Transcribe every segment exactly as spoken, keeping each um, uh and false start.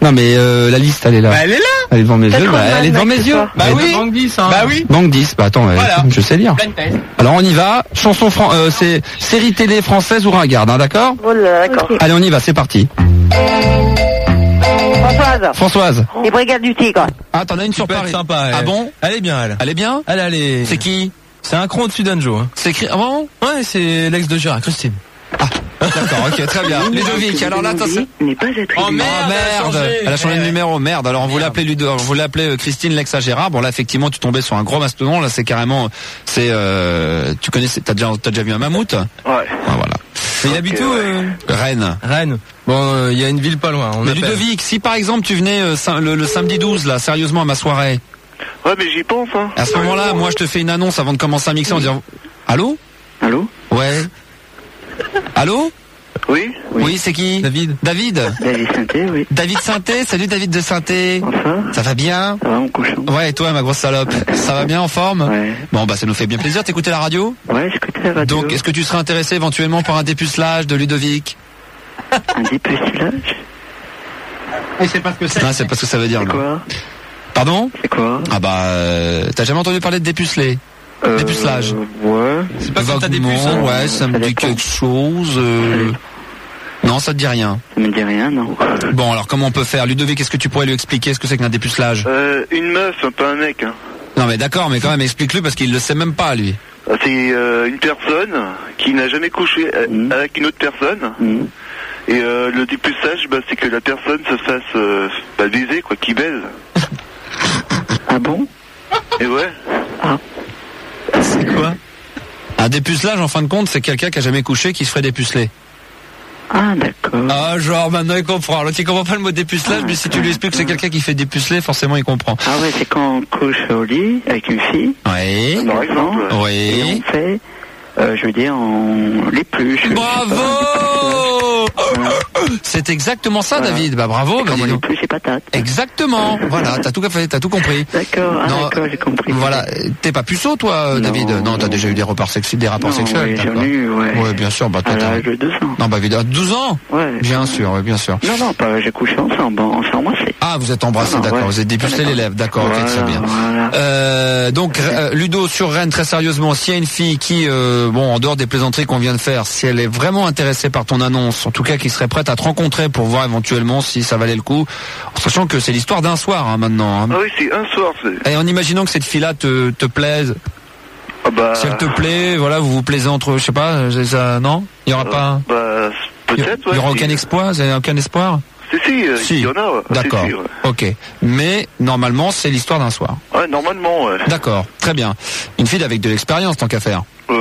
Non mais euh, la liste, elle est là. Bah elle est là. Elle est devant mes yeux. Bah, elle est devant mes yeux. Bah oui. Banque dix. Hein. Bah oui. Banque dix. Bah attends, voilà. je sais lire. Alors on y va. Chanson fran... euh, c'est série télé française ou ringarde, hein, d'accord? Voilà, d'accord. Allez, on y va, c'est parti. Françoise. Françoise. Les Brigades du Tigre. Ah, t'en as une sur Paris. Sympa. Elle. Ah bon? Elle est bien, elle. Elle est bien? Elle, elle est. C'est qui? C'est un cran au-dessus d'Anjo. Hein. C'est écrit. Ah bon? Ouais, c'est l'ex de Gérard, Christine. Ah, d'accord, ok, très bien. Ludovic, alors là, attention. N'est pas attribué. Oh merde, elle a changé, elle a changé de numéro, merde. Alors on voulait appeler Ludo, on voulait appeler euh, Christine Lex à Gérard. Bon là effectivement tu tombais sur un gros mastodon. Là c'est carrément, c'est, euh, tu connais, t'as déjà, t'as déjà vu un mammouth? Ouais. Ah, voilà. Mais il habite où euh... Rennes. Rennes. Bon, il euh, y a une ville pas loin. On Mais appelle. Ludovic, si par exemple tu venais euh, le, le samedi douze là, sérieusement à ma soirée. Ouais mais j'y pense hein. À ce moment-là, moi je te fais une annonce avant de commencer à mixer en disant, allô? Allô? Ouais. Allô? Oui? Oui, oui c'est qui? David. David. David Sainté, oui. David Sainté, salut David de Sainté. Enfin? Ça va bien? Ça va mon cochon? Ouais, et toi ma grosse salope? Ça va bien en forme? Ouais. Bon bah ça nous fait bien plaisir, t'écoutais la radio? Ouais, j'écoutais la radio. Donc est-ce que tu serais intéressé éventuellement par un dépucelage de Ludovic? Un dépucelage? Et c'est pas ce que c'est. Ah, c'est pas ce que ça veut dire. C'est là. quoi? Pardon? C'est quoi? Ah bah euh, t'as jamais entendu parler de dépucelé? Euh, Dépucelage. Ouais. C'est pas quand t'as des puces. Vaguement, Hein. ouais, ça me Ça dit dépend. quelque chose. euh, Non, ça te dit rien. Ça me dit rien, non. Bon, alors comment on peut faire? Ludovic, est-ce que tu pourrais lui expliquer ce que c'est qu'un dépucelage? Euh, une meuf, pas un mec. Hein. Non mais d'accord, mais quand même explique-lui parce qu'il le sait même pas lui. C'est euh, une personne qui n'a jamais couché euh, Mmh. avec une autre personne. Mmh. Et euh, le dépucelage, bah, c'est que la personne se fasse euh, bah, baiser, quoi, qui baise. Ah bon? Et ouais. Ah. C'est quoi? Un dépucelage, en fin de compte, c'est quelqu'un qui a jamais couché qui se ferait dépuceler. Ah, d'accord. Ah, genre, maintenant il comprend. Alors, il comprend pas le mot dépucelage, Ah, mais si tu lui expliques que c'est quelqu'un qui fait dépuceler, forcément il comprend. Ah ouais, c'est quand on couche au lit avec une fille. Oui. Par exemple. Et Oui. on fait, euh, je veux dire, on l'épluche. Bravo! C'est exactement ça, Voilà. David. Bah, bravo. Bah, Comme dis on donc. l'épluche les patates. Exactement. Voilà, t'as tout fait, t'as tout compris. D'accord, ah, Non, d'accord, j'ai compris. Voilà, t'es pas puceau, toi, Non. David? Non, t'as déjà eu des rapports sexuels, des rapports Non, sexuels. ouais, j'en d'accord. ai eu, ouais. Ouais, bien sûr. Bah, toi, À t'as- l'âge de deux ans. Non, bah, évidemment, douze ans. Ouais. Bien sûr, ouais, bien sûr. Non, non, pas, j'ai couché ensemble, on s'est embrassé. Ah, vous êtes embrassés, Non, d'accord. ouais. Vous êtes dépucelé les lèvres, d'accord. Ok, Voilà, très bien. voilà. Euh, donc, euh, Ludo, sur Rennes, très sérieusement, s'il y a une fille qui, euh, bon, en dehors des plaisanteries qu'on vient de faire, si elle est vraiment intéressée par ton annonce, en tout cas, qui serait prête à te rencontrer pour voir éventuellement si ça valait le coup, en sachant que c'est l'histoire d'un soir, hein, maintenant. Hein. Ah oui, c'est un soir. C'est... Et en imaginant que cette fille-là te, te plaise, Ah bah... si elle te plaît, voilà, vous vous plaisez entre, je sais pas, je- ça, non? Il y aura euh, pas, Bah, il y, peut-être, il y ouais. aura si. aucun espoir, vous avez aucun espoir? Si, si, euh, Si. il y en a, ouais. D'accord. Si, si, ouais. Ok. Mais, normalement, c'est l'histoire d'un soir. Ouais, normalement, ouais. D'accord. Très bien. Une fille avec de l'expérience, tant qu'à faire.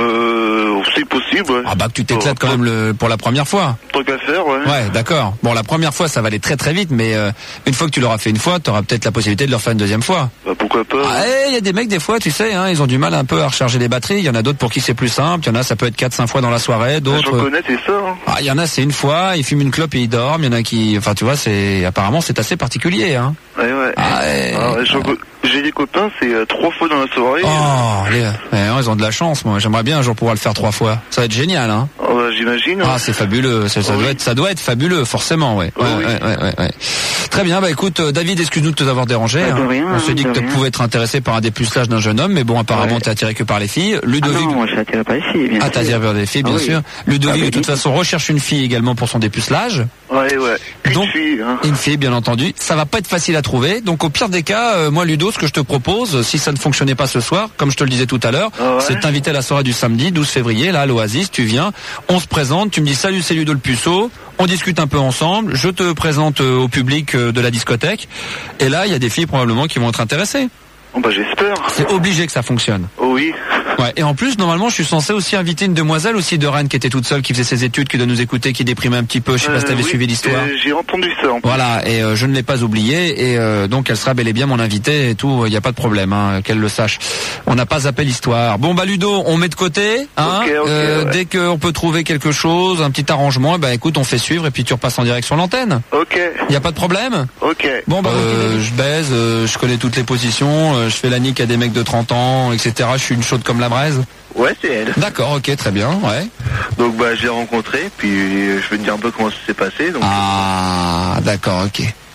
Euh, c'est possible, ouais. Ah bah que tu t'éclates quand même le, pour la première fois. Tant qu'à faire, ouais. Ouais, d'accord. Bon, la première fois, ça va aller très très vite, mais euh, une fois que tu l'auras fait une fois, tu auras peut-être la possibilité de le refaire une deuxième fois. Bah, pourquoi pas. Ah, il y a des mecs, des fois, tu sais, hein, ils ont du mal un peu à recharger les batteries. Il y en a d'autres pour qui c'est plus simple. Il y en a, ça peut être quatre cinq fois dans la soirée. J'en D'autres... connais, c'est ça. Hein. Ah, il y en a, c'est une fois, ils fument une clope et ils dorment. Il y en a qui... Enfin, tu vois, c'est... Apparemment, c'est assez particulier, hein. Ouais, ouais. Ah, ouais. Ah, ouais, j'en co- J'ai des copains, c'est euh, trois fois dans la soirée. Oh, les... ouais, ils ont de la chance, moi. J'aimerais bien un jour pouvoir le faire trois fois. Ça va être génial, hein. Oh, bah, j'imagine. Ah, c'est fabuleux. Ça, ça Oui. doit être, ça doit être fabuleux, forcément, ouais. Oh, Ouais, oui. ouais, ouais, ouais, ouais. Très bien. Bah, écoute, euh, David, excuse-nous de t'avoir dérangé. Pas de hein. rien, On s'est dit de que tu rien. pouvais être intéressé par un dépucelage d'un jeune homme, mais bon, apparemment, Ouais. t'es attiré que par les filles. Ah Ludovic. non, moi je suis attiré par les filles, bien Ah, t'as sûr. attiré par des filles, bien Ah oui. sûr. Ludovic, Ah, de toute oui. façon, recherche une fille également pour son dépucelage. Ouais, ouais. Une Donc, fille, hein. Une fille, bien entendu. Ça va pas être facile à trouver. Donc, au pire des cas, euh, moi, Ludo, ce que je te propose, si ça ne fonctionnait pas ce soir, comme je te le disais tout à l'heure, Ah ouais. c'est de t'inviter à la soirée du samedi, douze février, là, à l'Oasis. Tu viens, on se présente, tu me dis salut, c'est Ludo le puceau. On discute un peu ensemble. Je te présente euh, au public euh, de la discothèque. Et là, il y a des filles probablement qui vont être intéressées. Oh, bah, j'espère. C'est obligé que ça fonctionne. Oh, oui. Ouais. Et en plus, normalement, je suis censé aussi inviter une demoiselle aussi de Rennes qui était toute seule, qui faisait ses études, qui doit nous écouter, qui déprimait un petit peu. Je sais pas si Euh, t'avais oui, suivi l'histoire. euh, J'ai entendu ça, en plus. Voilà, et euh, je ne l'ai pas oublié, et euh, donc elle sera bel et bien mon invitée et tout, il n'y a pas de problème, hein, qu'elle le sache. On n'a pas zappé l'histoire. Bon bah Ludo, on met de côté, hein, Ok, ok, euh, ouais. dès qu'on peut trouver quelque chose, un petit arrangement, bah écoute, on fait suivre et puis tu repasses en direct sur l'antenne. Ok, Il n'y a pas de problème. ok. Bon bah euh, je baise, euh, je connais toutes les positions, euh, je fais la nique à des mecs de trente ans, et cetera. Je suis une chaude comme la braise. Ouais, c'est elle. D'accord, ok, très bien, ouais. Donc, bah, je l'ai rencontrée, puis je vais te dire un peu comment ça s'est passé. Donc, Ah, d'accord, ok.